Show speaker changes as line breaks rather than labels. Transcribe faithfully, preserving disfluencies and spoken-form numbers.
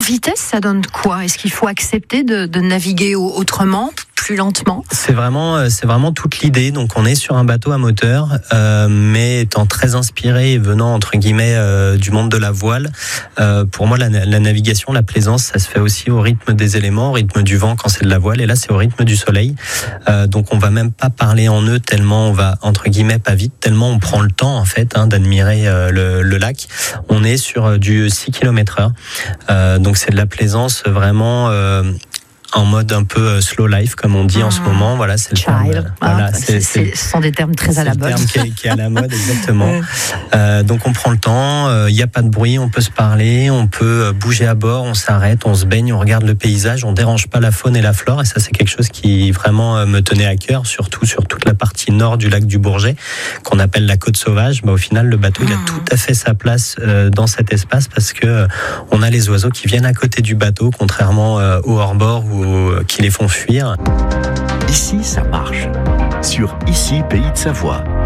vitesse, ça donne quoi? Est-ce qu'il faut accepter de, de naviguer autrement, plus lentement?
C'est vraiment, c'est vraiment toute l'idée. Donc on est sur un bateau à moteur, euh, mais étant très inspiré et venant entre guillemets euh, du monde de la voile. Euh, pour moi, la, la navigation, la plaisance, ça se fait aussi au rythme des éléments, au rythme du vent quand c'est de la voile. Et là, c'est au rythme du soleil. Euh, donc on va même pas parler en eux tellement on va entre guillemets pas vite, tellement on prend le temps en fait hein, d'admirer euh, le, le lac. On est sur du six kilomètres heure. Euh, donc c'est de la plaisance vraiment. Euh, en mode un peu slow life comme on dit mmh. en ce moment, voilà, c'est le
Child.
terme. Voilà,
ah,
c'est,
c'est, ce sont des termes très à la mode.
C'est le terme qui est, qui est à la mode, exactement. euh, donc on prend le temps, il euh, n'y a pas de bruit, on peut se parler, on peut bouger à bord, on s'arrête, on se baigne, on regarde le paysage, on dérange pas la faune et la flore, et ça c'est quelque chose qui vraiment me tenait à cœur, surtout sur toute la partie nord du lac du Bourget, qu'on appelle la côte sauvage. Bah, au final, le bateau mmh. il a tout à fait sa place euh, dans cet espace parce que euh, on a les oiseaux qui viennent à côté du bateau, contrairement euh, au hors-bord ou qui les font fuir.
Ici, ça marche. Sur Ici, Pays de Savoie.